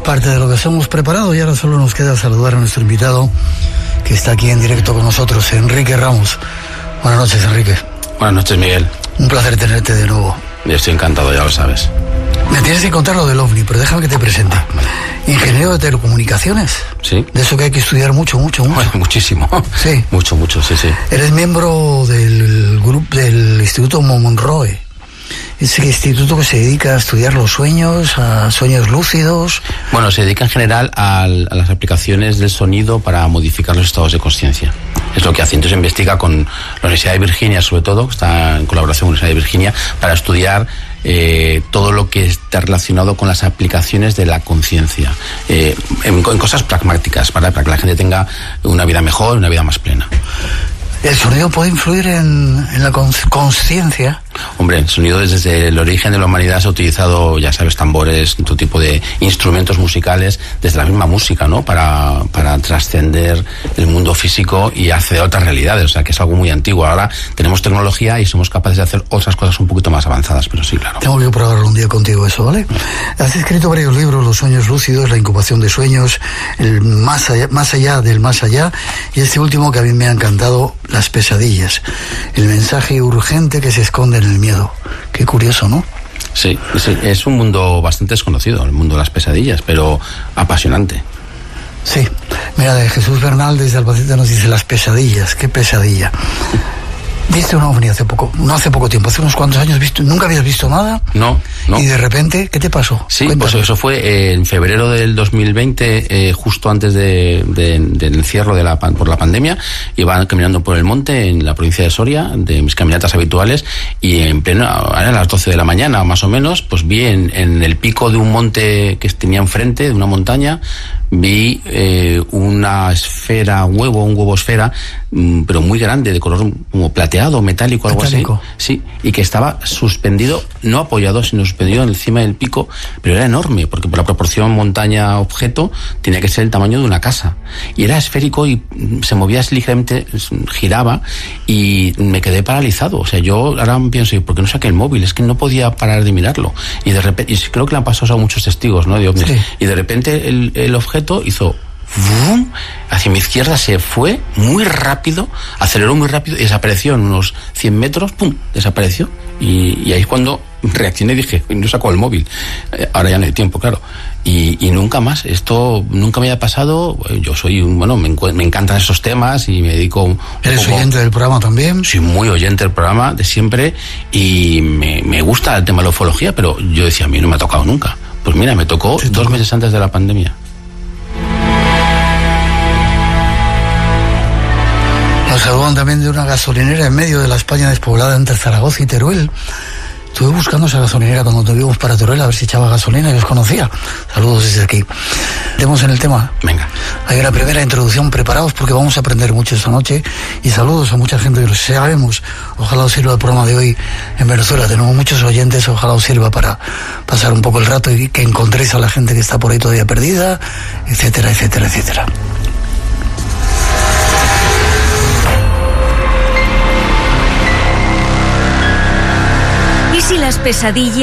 parte de lo que os hemos preparado y ahora solo nos queda saludar a nuestro invitado que está aquí en directo con nosotros, Enrique Ramos. Buenas noches, Enrique. Buenas noches, Miguel. Un placer tenerte de nuevo. Yo estoy encantado, ya lo sabes. Me tienes que contar lo del OVNI, pero déjame que te presente. Ingeniero de telecomunicaciones. Sí. De eso que hay que estudiar mucho. Bueno, muchísimo. Sí. Mucho, sí. Eres miembro del grupo del Instituto Monroe. Ese instituto que se dedica a estudiar los sueños, a sueños lúcidos. Bueno, se dedica en general a las aplicaciones del sonido para modificar los estados de consciencia. Es lo que hace. Entonces investiga con la Universidad de Virginia, sobre todo, que está en colaboración con la Universidad de Virginia, para estudiar todo lo que está relacionado con las aplicaciones de la conciencia, en cosas pragmáticas, para que la gente tenga una vida mejor, una vida más plena. ¿El sonido puede influir en la conciencia? Hombre, el sonido desde el origen de la humanidad se ha utilizado, ya sabes, tambores, todo tipo de instrumentos musicales, desde la misma música, ¿no? Para trascender el mundo físico y acceder a otras realidades, o sea, que es algo muy antiguo. Ahora tenemos tecnología y somos capaces de hacer otras cosas un poquito más avanzadas, pero sí, claro. Tengo que probarlo un día contigo eso, ¿vale? Has escrito varios libros, Los sueños lúcidos, La incubación de sueños, el más allá del más allá, y este último que a mí me ha encantado, Las pesadillas, el mensaje urgente que se esconde en el miedo. Qué curioso, ¿no? Sí, es un mundo bastante desconocido, el mundo de las pesadillas, pero apasionante. Sí, mira, de Jesús Bernal desde Albacete nos dice las pesadillas, qué pesadilla. ¿Viste un ovni hace poco? No hace poco tiempo, hace unos cuantos años. ¿Nunca habías visto nada? No. Y de repente, ¿qué te pasó? Sí, Cuéntame. pues eso fue en febrero del 2020, justo antes del encierro por la pandemia. Iba caminando por el monte en la provincia de Soria, de mis caminatas habituales, y eran las 12 de la mañana, más o menos, pues vi en el pico de un monte que tenía enfrente, de una montaña, vi una esfera, un huevo esfera, pero muy grande, de color como plateado, metálico, algo así. Sí, y que estaba suspendido, no apoyado, sino suspendido encima del pico, pero era enorme, porque por la proporción montaña-objeto tenía que ser el tamaño de una casa. Y era esférico y se movía así ligeramente, giraba, y me quedé paralizado. O sea, yo ahora pienso, ¿por qué no saqué el móvil? Es que no podía parar de mirarlo. Y de repente, y creo que le han pasado a muchos testigos, ¿no? De ovnis. Sí. Y de repente el objeto hizo ¡vum! Hacia mi izquierda, se fue muy rápido, aceleró muy rápido y desapareció en unos 100 metros, ¡pum!, desapareció. Y ahí es cuando reaccioné y dije, no saco el móvil. Ahora ya no hay tiempo, claro. Y nunca más, esto nunca me había pasado. Yo soy, me encantan esos temas y me dedico... ¿Eres oyente del programa también? Soy muy oyente del programa de siempre y me gusta el tema de la ufología, pero yo decía, a mí no me ha tocado nunca. Pues mira, me tocó 2 meses antes de la pandemia. Nos saludan también de una gasolinera en medio de la España despoblada entre Zaragoza y Teruel. Estuve buscando esa gasolinera cuando tuvimos para Teruel a ver si echaba gasolina y os conocía. Saludos desde aquí. Entremos en el tema. Venga. Hay una primera introducción, preparados porque vamos a aprender mucho esta noche. Y saludos a mucha gente que lo sabemos. Ojalá os sirva el programa de hoy en Venezuela. Tenemos muchos oyentes, ojalá os sirva para pasar un poco el rato y que encontréis a la gente que está por ahí todavía perdida, etcétera, etcétera, etcétera. ¿Y si las pesadillas